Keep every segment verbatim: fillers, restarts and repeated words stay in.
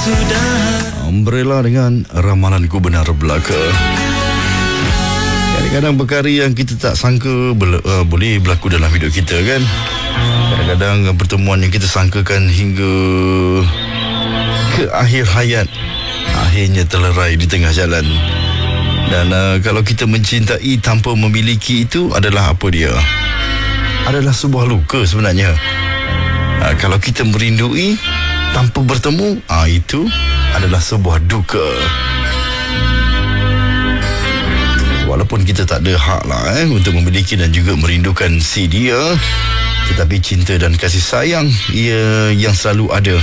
Umbrella dengan ramalanku benar belaka. Kadang-kadang perkara yang kita tak sangka bel- uh, boleh berlaku dalam hidup kita kan. Kadang-kadang pertemuan yang kita sangkakan hingga ke akhir hayat akhirnya terlerai di tengah jalan. Dan uh, kalau kita mencintai tanpa memiliki, itu adalah apa dia? Adalah sebuah luka sebenarnya. uh, Kalau kita merindui tanpa bertemu, uh, itu adalah sebuah duka. Walaupun kita tak ada hak lah eh, untuk memiliki dan juga merindukan si dia, tetapi cinta dan kasih sayang ia yang selalu ada.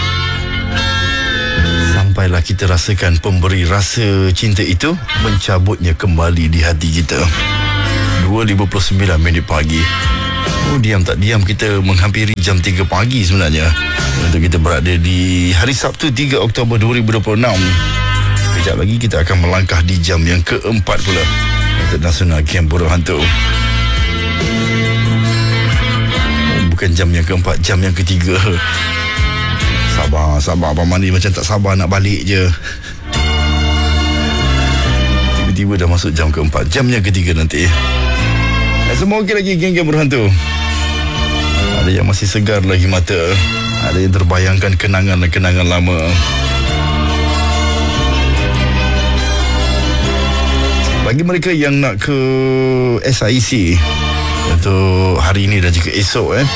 Sampailah kita rasakan pemberi rasa cinta itu mencabutnya kembali di hati kita. dua lima puluh sembilan minit pagi. Oh, diam tak diam kita menghampiri jam tiga pagi sebenarnya. Untuk kita berada di hari Sabtu tiga Oktober dua ribu dua puluh enam. Kejap lagi kita akan melangkah di jam yang keempat pula untuk Nasional Camp Buruh Hantu. Oh, bukan jam yang keempat, jam yang ketiga. Sabar, sabar Abang Mani macam tak sabar nak balik je. Tiba-tiba dah masuk jam keempat, jam yang ketiga nanti. Dan semua okey lagi geng-geng berhantu. Ada yang masih segar lagi mata, ada yang terbayangkan kenangan-kenangan lama. Bagi mereka yang nak ke S I C untuk hari ini dan juga esok eh,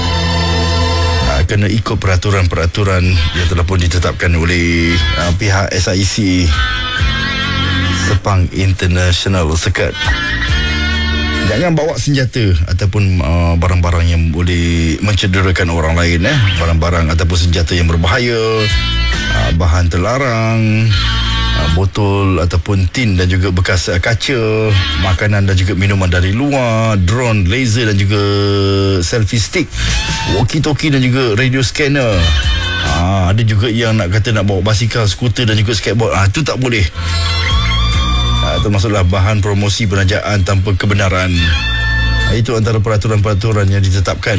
kena ikut peraturan-peraturan yang telah pun ditetapkan oleh uh, pihak S I C Sepang International Sekat. Jangan bawa senjata ataupun uh, barang-barang yang boleh mencederakan orang lain eh. Barang-barang ataupun senjata yang berbahaya, uh, bahan terlarang, uh, botol ataupun tin dan juga bekas uh, kaca, makanan dan juga minuman dari luar, drone, laser dan juga selfie stick, walkie-talkie dan juga radio scanner. Ah, ada juga yang nak kata nak bawa basikal, skuter dan juga skateboard. Ah, itu tak boleh. Ah, termasuklah bahan promosi perniagaan tanpa kebenaran. Ah, itu antara peraturan-peraturan yang ditetapkan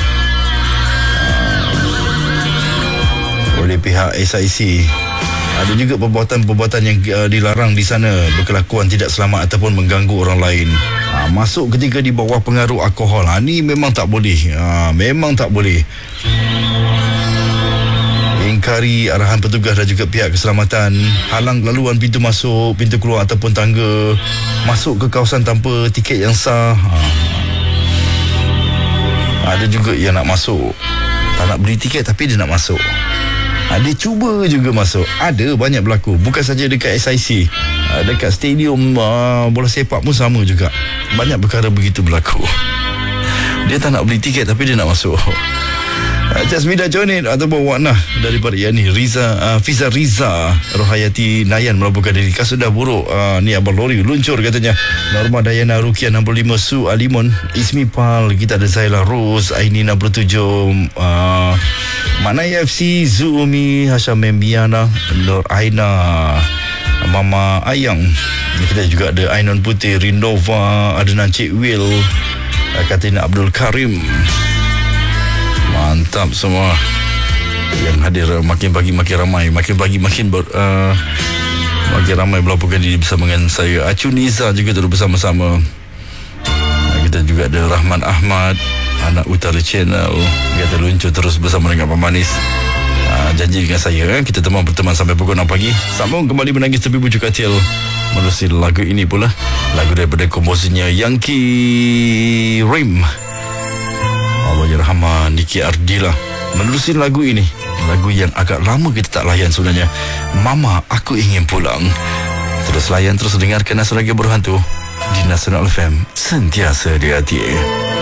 ah, oleh pihak S I C. Ada juga perbuatan-perbuatan yang uh, dilarang di sana, berkelakuan tidak selamat ataupun mengganggu orang lain. Ha, masuk ketika di bawah pengaruh alkohol. Ha, ni memang tak boleh. Ha, memang tak boleh. Ingkari arahan petugas dan juga pihak keselamatan. Halang laluan pintu masuk, pintu keluar ataupun tangga. Masuk ke kawasan tanpa tiket yang sah. Ha. Ada juga yang nak masuk, tak nak beli tiket tapi dia nak masuk. Dia cuba juga masuk. Ada banyak berlaku. Bukan saja dekat S I C, dekat stadium uh, bola sepak pun sama juga. Banyak perkara begitu berlaku. Dia tak nak beli tiket tapi dia nak masuk. Jasmida Jonit ataupun Wana daripada Yani Riza, uh, Fiza Riza Rohayati Nayan melaporkan diri. Kasus dah buruk. uh, Ni Abang Lori luncur katanya. Norma Dayana Rukia enam puluh lima, Su Alimun, Ismi Pal, kita ada Zaila Rose, Aini enam puluh tujuh, uh, Manai F C, Zumi, Hasham Membiana, Nur Aina, Mama Ayang. Kita juga ada Ainon Putih, Rindova, Adnan Cik Will, Katina Abdul Karim. Mantap semua yang hadir. Makin pagi makin ramai, makin pagi makin ber, uh, makin ramai melaporkan diri bersama dengan saya. Acu Niza juga terus bersama-sama. Kita juga ada Rahman Ahmad, Anak Utara Channel. Kita luncur terus bersama dengan Abang Manis. uh, Janji dengan saya eh, kita teman berteman sampai pukul enam pagi. Sambung kembali menangis tepi bujuk katil menerusi lagu ini pula. Lagu daripada komposisinya Yangki Rim, Allahyarham Rahman, Niki Ardila. Menerusi lagu ini, lagu yang agak lama kita tak layan sebenarnya, Mama Aku Ingin Pulang. Terus layan, terus dengarkan Nasional Buruh Hantu di Nasional F M, sentiasa di hati.